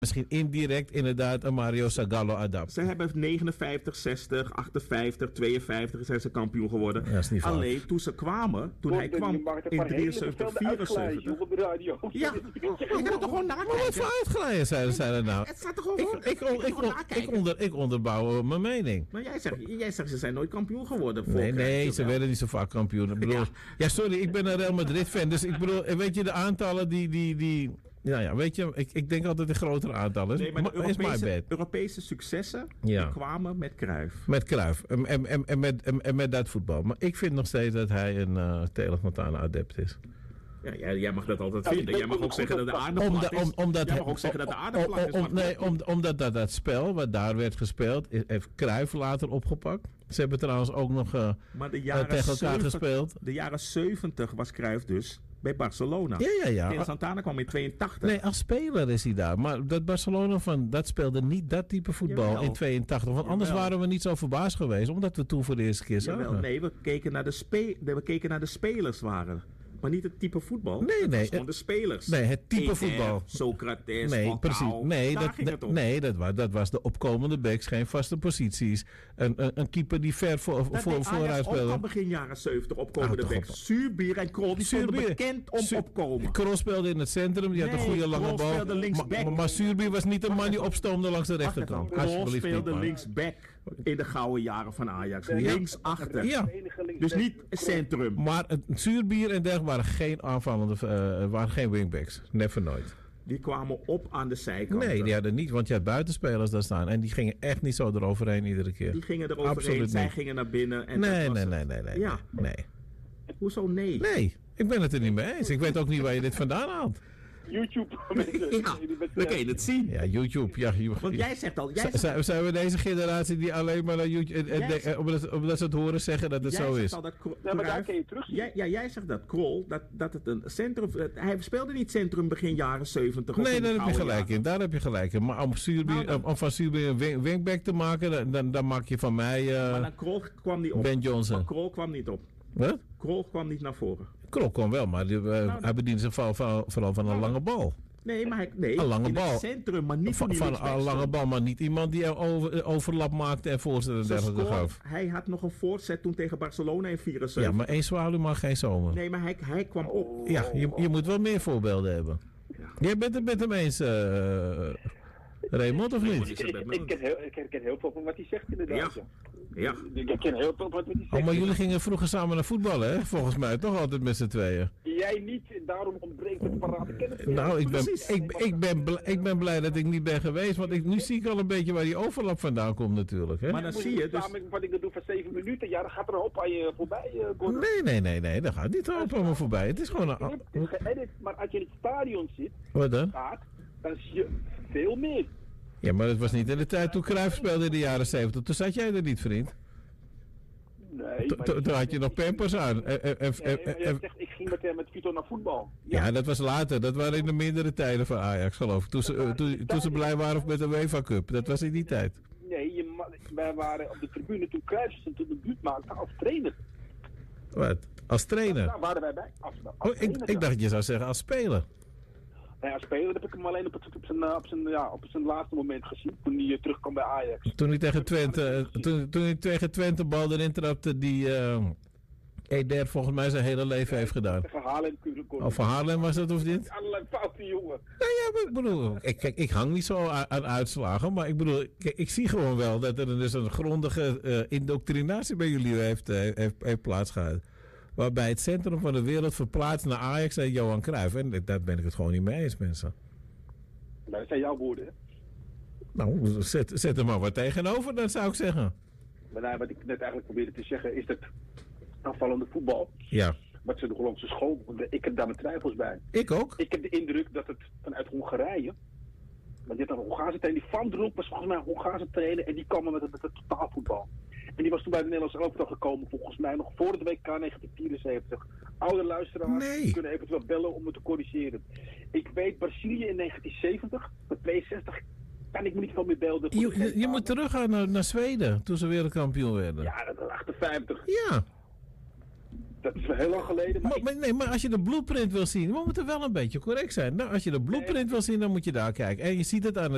misschien indirect inderdaad een Mario Zagallo adapt. Ze hebben 59, 60, 58, 52 zijn ze kampioen geworden. Ja, is niet fout. Alleen toen ze kwamen, toen hij kwam in 73, 74. Op de radio. Ja, ik kan er toch gewoon Maar wat nakijken. voor uitglijden zijn er nou? Het staat er gewoon Ik onderbouw mijn mening. Maar jij zegt ze zijn nooit kampioen geworden. Nee, ze werden niet zo vaak kampioen. Ik bedoel, ja, sorry, ik ben een Real Madrid fan. Dus ik bedoel, weet je, de aantallen die ja, weet je, ik denk altijd in grotere aantallen. Nee, maar de is my bad. Europese successen Ja. die kwamen met Cruijff. Met Cruijff en met dat voetbal. Maar ik vind nog steeds dat hij een Taylor Fontana adept is. Ja, jij mag dat altijd vinden. Jij mag ook zeggen dat de aardapplat is. Jij mag ook zeggen dat de aardapplat is. Nee, omdat dat spel wat daar werd gespeeld, heeft Cruijff later opgepakt. Ze hebben trouwens ook nog Maar de tegen elkaar gespeeld. De jaren 70 was Cruijff dus bij Barcelona. Ja. Taylor Fontana kwam in 82. Nee, als speler is hij daar. Maar dat Barcelona dat speelde niet dat type voetbal Jawel. in 82. Want anders Jawel. waren we niet zo verbaasd geweest. Omdat we toen voor de eerste keer Jawel, zagen. nee, we keken naar de spelers waren. Maar niet het type voetbal. Nee, Het nee. was gewoon de spelers. Nee, het type Eder, voetbal. Socrates, Nee, Falcao. precies. Nee, Daar ging het om. dat was de opkomende backs, geen vaste posities. Een keeper die ver vooruit Ook al speelde. begin jaren 70 opkomende toch backs. op. Zuurbier en Krol, die stonden Zuurbier. bekend om opkomen. Krol speelde in het centrum, die had een Nee, goede lange Krol bal. speelde linksback. Maar Zuurbier was niet een man die opstoomde langs de rechterkant. Krol Alsjeblieft niet, speelde man. linksback in de gouden jaren van Ajax. Linksachter. Ja. Dus niet centrum. Maar het Zuurbier en dergelijke waren geen aanvallende, waren geen wingbacks. Never nooit. Die kwamen op aan de zijkant. Nee, die hadden niet, want je had buitenspelers daar staan. En die gingen echt niet zo eroverheen iedere keer. Die gingen eroverheen, Absoluut zij niet. gingen naar binnen. En Nee, dat was nee, het. nee, nee. Ja. Nee. Hoezo nee? Nee, ik ben het er niet mee eens. Ik weet ook niet waar je dit vandaan haalt. YouTube. Ja, dan kan je het zien. Ja, YouTube. Ja, Want jij zegt al... zijn we deze generatie die alleen maar naar YouTube... omdat ze het horen zeggen dat het zo is? Al dat Ja, maar daar kun je terug zien. jij zegt dat Krol, dat het een centrum... Hij speelde niet centrum begin jaren 70. of Nee, in de daar heb je gouden gelijk jaren. in. Daar heb je gelijk in. Maar om van Zuurbier een wingback te maken, dan maak je van mij Maar dan Krol kwam niet op. Ben Johnson. Maar Krol kwam niet op. Wat? Krol kwam niet naar voren. Krol kon wel, maar hij bediende zich vooral van een lange bal. Nee, maar Een lange in bal. het centrum, maar niet Van een lange bal, maar niet iemand die overlap maakte en voorzet en dergelijke gaf. Hij had nog een voorzet toen tegen Barcelona in 74. Ja, maar één zwaluw mag geen zomer. Nee, maar hij kwam op. Ja, je moet wel meer voorbeelden hebben. Jij bent het met hem eens, Raymond, of niet? Ik herken heel veel van wat hij zegt inderdaad. Ja. Ja. Ik herken heel veel van wat hij zegt. Oh, maar jullie gingen vroeger samen naar voetballen, hè? Volgens mij, toch altijd met z'n tweeën. Jij niet, daarom ontbreekt het parate kennis. Nou, Precies. ik ben blij dat ik niet ben geweest, want nu zie ik al een beetje waar die overlap vandaan komt natuurlijk, hè? Maar dan zie je dus... Wat ik doe van 7 minuten, ja, dan gaat er een hoop aan je voorbij, Gordon. Nee, dat gaat niet op me voorbij. Het is gewoon Het is geëdit, maar als je in het stadion zit, Wat dan? dan zie je veel meer. Ja, maar het was niet in de tijd toen Cruijff speelde in de jaren 70. Toen zat jij er niet, vriend. Nee, Toen had je nog Pampers aan. jij zegt, ik ging met Vito naar voetbal. Ja, dat was later. Dat waren in de mindere tijden van Ajax, geloof ik. Toen ze blij waren met de UEFA Cup. Dat was in die tijd. Nee, wij waren op de tribune toen Cruijff zijn debuut maakte als trainer. Wat? Als trainer? Daar waren wij bij. Als Oh, trainer, ik dacht je zou zeggen als speler. Nou ja, als speler heb ik hem alleen op zijn laatste moment gezien. Toen hij terugkwam bij Ajax. Toen hij tegen Twente bal erin trapte die Eder volgens mij zijn hele leven heeft gedaan. Tegen Haarlem. Of van Haarlem was dat of niet? Allerlei foute jongen. Nou ja, maar ik bedoel, ik hang niet zo aan uitslagen, maar ik bedoel, ik zie gewoon wel dat er dus een grondige indoctrinatie bij jullie heeft plaatsgehad. Waarbij het centrum van de wereld verplaatst naar Ajax en Johan Cruijff. En daar ben ik het gewoon niet mee eens, mensen. Nou, dat zijn jouw woorden, hè? Nou, zet er maar wat tegenover, dan zou ik zeggen. Maar nou, wat ik net eigenlijk probeerde te zeggen is dat aanvallende voetbal, Ja. wat ze de Hollandse school, ik heb daar mijn twijfels bij. Ik ook. Ik heb de indruk dat het vanuit Hongarije, want je had een Hongaarse trainer, die Van Drop was volgens mij een Hongaarse trainer en die kwam met het totaalvoetbal. En die was toen bij de Nederlandse elftal gekomen, volgens mij nog voor de WK 1974. Oude luisteraars kunnen eventueel bellen om het te corrigeren. Ik weet Brazilië in 1970, met 62 kan ik me niet veel meer beelden. Je moet teruggaan naar Zweden, toen ze wereldkampioen werden. Ja, dat was 58. Ja. Dat is wel heel lang geleden. Maar als je de blueprint wil zien, we moeten wel een beetje correct zijn. Nou, als je de blueprint wil zien, dan moet je daar kijken. En je ziet het aan